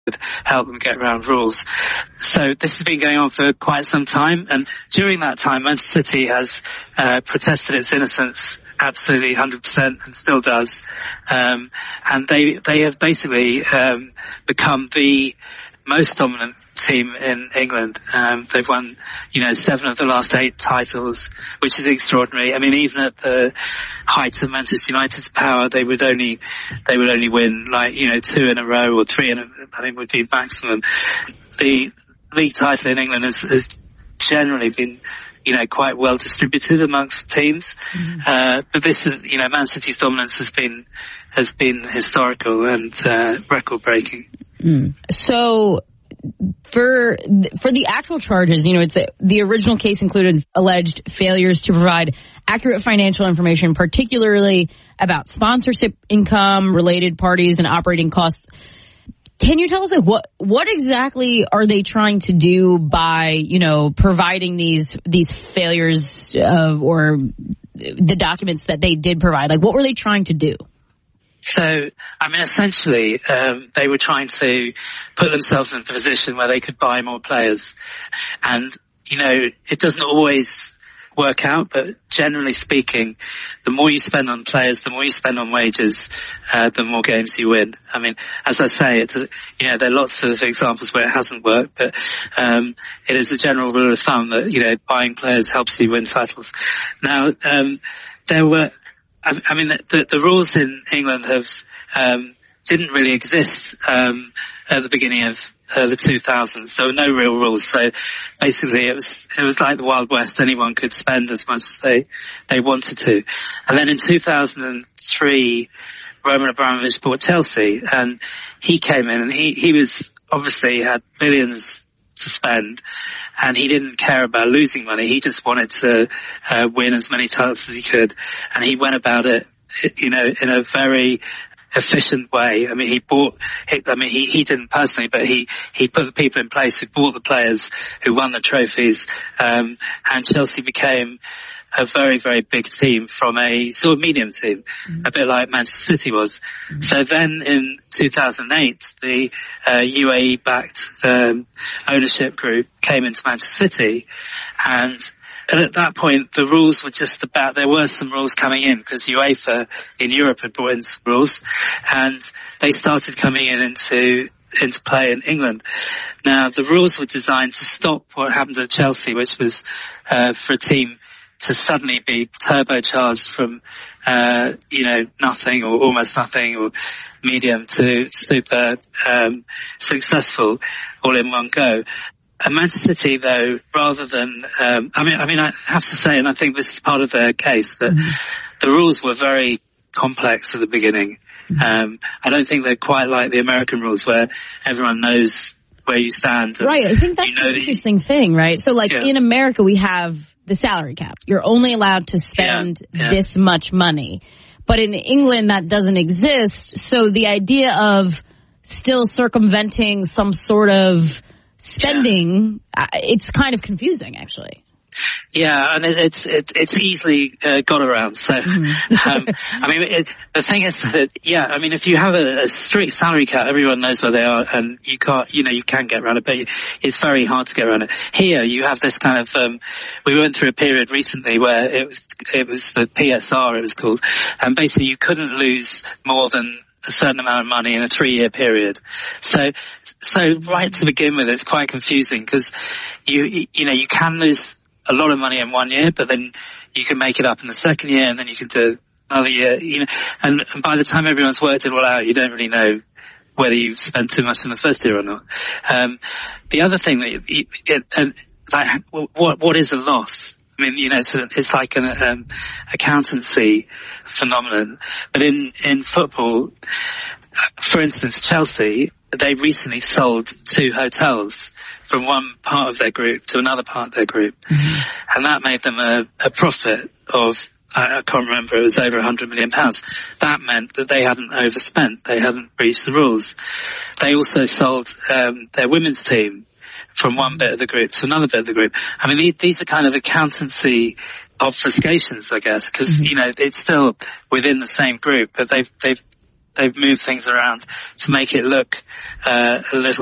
help them get around rules. So this has been going on for quite some time, and during that time, Manchester City has protested its innocence absolutely 100% and still does. And they have basically become the most dominant team in England. They've won, 7 of the last 8 titles, which is extraordinary. I mean, even at the height of Manchester United's power, they would only win 2 in a row or 3 I think would be maximum. The league title in England has generally been, quite well distributed amongst teams. But this, Man City's dominance has been historical and record breaking. So for the actual charges, it's the original case included alleged failures to provide accurate financial information, particularly about sponsorship income, related parties, and operating costs. Can you tell us what exactly are they trying to do by providing these failures or the documents that they did provide? Like, what were they trying to do? So, I mean, essentially, they were trying to put themselves in a position where they could buy more players. And, it doesn't always work out, but generally speaking, the more you spend on players, the more you spend on wages, the more games you win. I mean, as I say, there are lots of examples where it hasn't worked, but it is a general rule of thumb that, buying players helps you win titles. Now, the rules in England didn't really exist at the beginning of the 2000s. There were no real rules, so basically it was like the Wild West. Anyone could spend as much as they wanted to. And then in 2003, Roman Abramovich bought Chelsea, and he came in, and he was obviously had billions to spend, and he didn't care about losing money. He just wanted to win as many titles as he could, and he went about it, in a very efficient way. I mean, he didn't personally, but he put the people in place who bought the players, who won the trophies, and Chelsea became a very, very big team from a sort of medium team, a bit like Manchester City was. So then in 2008, the UAE-backed ownership group came into Manchester City, and at that point, the rules were just about, there were some rules coming in because UEFA in Europe had brought in some rules, and they started coming into play in England. Now, the rules were designed to stop what happened at Chelsea, which was for a team to suddenly be turbocharged from, nothing or almost nothing or medium to super successful all in one go. And Manchester City, though, rather than, I have to say, and I think this is part of their case, that the rules were very complex at the beginning. I don't think they're quite like the American rules where everyone knows where you stand. Right. I think that's the interesting thing, right? So, in America, we have the salary cap. You're only allowed to spend this much money. But in England, that doesn't exist. So the idea of still circumventing some sort of spending, it's kind of confusing, actually. Yeah, and it's easily got around. So, the thing is that, if you have a strict salary cap, everyone knows where they are, and you can't, you can get around it, but it's very hard to get around it. Here, you have this kind of, we went through a period recently where it was the PSR, it was called, and basically you couldn't lose more than a certain amount of money in a 3-year period. So right to begin with, it's quite confusing because you can lose a lot of money in 1 year, but then you can make it up in the second year, and then you can do another year, and by the time everyone's worked it all out, you don't really know whether you've spent too much in the first year or not. The other thing that what is a loss? I mean, it's like an accountancy phenomenon. But in football, for instance, Chelsea, they recently sold 2 hotels from one part of their group to another part of their group. And that made them a profit of, I can't remember, it was over £100 million. That meant that they hadn't overspent. They hadn't breached the rules. They also sold their women's team from one bit of the group to another bit of the group. I mean, these are kind of accountancy obfuscations, I guess, because, it's still within the same group, but they've moved things around to make it look a little